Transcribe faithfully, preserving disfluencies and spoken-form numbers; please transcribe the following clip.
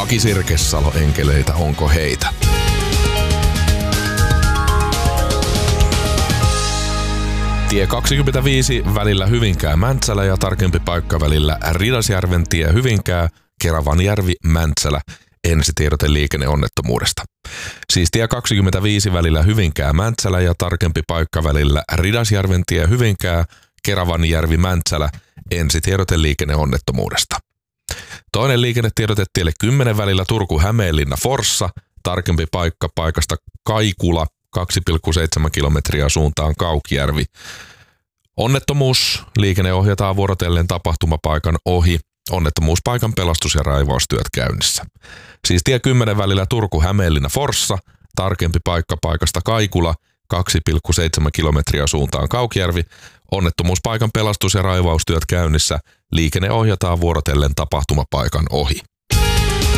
Aki Sirkessalo, enkeleitä, onko heitä? Tie kaksikymmentäviisi välillä Hyvinkää-Mäntsälä ja tarkempi paikka välillä Ridasjärven tie Hyvinkää, Keravanjärvi, Mäntsälä. Ensitiedote liikenneonnettomuudesta. Siis tie kaksikymmentäviisi välillä Hyvinkää-Mäntsälä ja tarkempi paikka välillä Ridasjärven tie Hyvinkää, Keravanjärvi, Mäntsälä. Ensitiedote liikenneonnettomuudesta. Toinen liikennetiedote tielle kymmenen välillä Turku-Hämeenlinna, Forssa. Tarkempi paikka paikasta Kaikula, kaksi pilkku seitsemän kilometriä suuntaan Kaukijärvi. Onnettomuus. Liikenne ohjataan vuorotellen tapahtumapaikan ohi. Onnettomuuspaikan pelastus- ja raivaustyöt käynnissä. Siis tie kymmenen välillä Turku-Hämeenlinna, Forssa. Tarkempi paikka paikasta Kaikula, kaksi pilkku seitsemän kilometriä suuntaan Kaukijärvi. Onnettomuuspaikan pelastus- ja raivaustyöt käynnissä. Liikenne ohjataan vuorotellen tapahtumapaikan ohi.